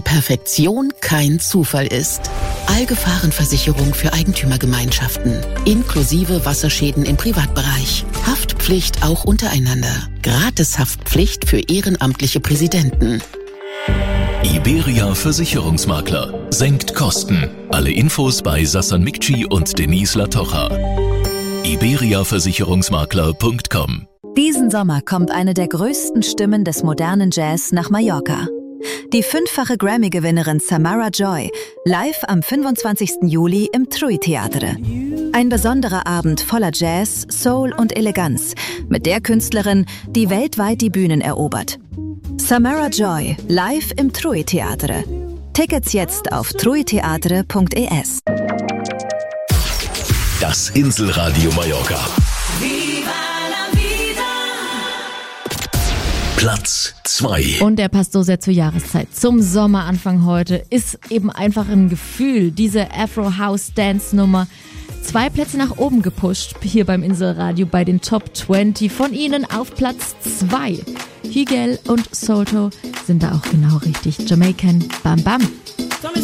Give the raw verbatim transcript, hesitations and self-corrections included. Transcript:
weil Perfektion kein Zufall ist. Allgefahrenversicherung für Eigentümergemeinschaften, inklusive Wasserschäden im Privatbereich. Haftpflicht auch untereinander. Gratis-Haftpflicht für ehrenamtliche Präsidenten. Iberia Versicherungsmakler. Senkt Kosten. Alle Infos bei Sassan Mikci und Denise Latocha. iberia versicherungsmakler punkt com. Diesen Sommer kommt eine der größten Stimmen des modernen Jazz nach Mallorca. Die fünffache Grammy-Gewinnerin Samara Joy, live am fünfundzwanzigsten Juli im TRUI Theatre. Ein besonderer Abend voller Jazz, Soul und Eleganz mit der Künstlerin, die weltweit die Bühnen erobert. Samara Joy, live im TRUI Theatre. Tickets jetzt auf truiteatre punkt es. Das Inselradio Mallorca. Platz zwei. Und der passt so sehr zur Jahreszeit. Zum Sommeranfang heute ist eben einfach ein Gefühl, diese Afro-House-Dance-Nummer. Zwei Plätze nach oben gepusht, hier beim Inselradio bei den Top zwanzig. Von ihnen auf Platz zwei. Hugel und Solto sind da auch genau richtig. Jamaican Bam Bam.